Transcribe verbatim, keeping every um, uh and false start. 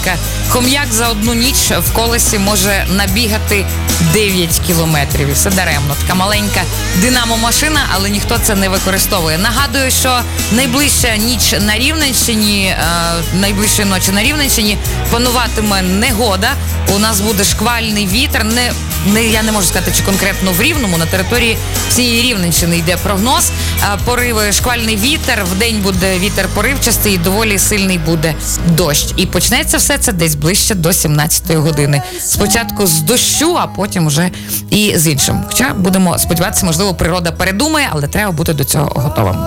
Хом'яка. Хом'як за одну ніч в колесі може набігати дев'ять кілометрів. І все даремно. Така маленька динамо-машина, але ніхто це не використовує. Нагадую, що найближча ніч на Рівненщині, е, найближчої ночі на Рівненщині пануватиме негода. У нас буде шквальний вітер. Не, не, я не можу сказати, чи конкретно в Рівному, на території всієї Рівненщини йде прогноз. Е, пориви, шквальний вітер, вдень буде вітер поривчастий і доволі сильний буде дощ. І почнеться все це десь ближче до сімнадцятої години. Спочатку з дощу, а потім вже і з іншим. Хоча будемо сподіватися, можливо, природа передумає, але треба бути до цього готовим.